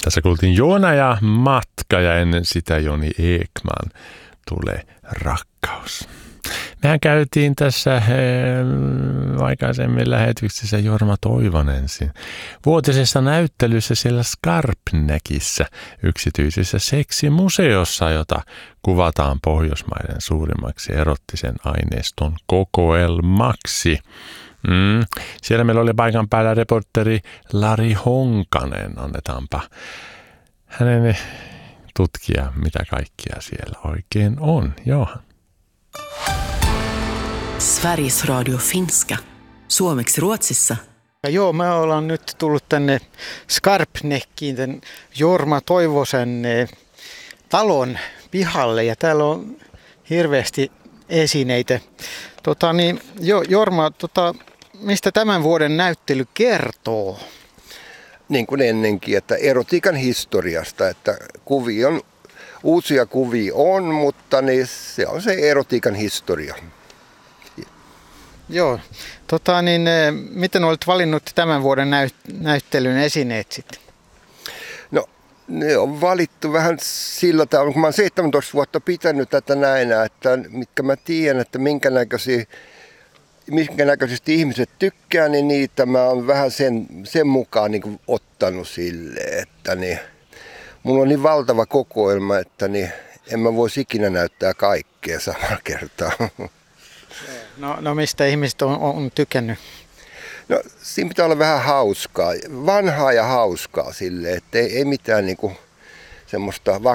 Tässä kuultiin Joona ja Matka ja ennen sitä Joni Ekman tulee Rakkaus. Mehän käytiin tässä aikaisemmin lähetyksessä Jorma Toivonensin vuotisessa näyttelyssä siellä Skarpnäkissä yksityisessä seksimuseossa, jota kuvataan Pohjoismaiden suurimmaksi erottisen aineiston kokoelmaksi. Siellä meillä oli paikan päällä reporteri Lari Honkanen. Annetaanpa hänen tutkia, mitä kaikkia siellä oikein on. Johan. Sveriges Radio Finska. Suomeksi Ruotsissa. Joo, me ollaan nyt tullut tänne Skarpnäkkiin, tämän Jorma Toivosen talon pihalle ja täällä on hirveästi esineitä. Jorma, mistä tämän vuoden näyttely kertoo? Niin kuin ennenkin, että erotiikan historiasta, että uusia kuvia on, mutta niin se on se erotiikan historia. Joo, miten olet valinnut tämän vuoden näyttelyn esineet sitten? No, ne on valittu vähän sillä tavalla, kun mä oon 17 vuotta pitänyt tätä näinä, että mitkä mä tiedän, että minkä näköisesti ihmiset tykkää, niin niitä mä oon vähän sen mukaan niin kuin ottanut sille, että niin, mulla on niin valtava kokoelma, että niin, en mä voisi ikinä näyttää kaikkea samalla kertaa. No mistä ihmiset on tykännyt? No siinä pitää olla vähän hauskaa, vanhaa ja hauskaa silleen, että ei mitään niinku semmoista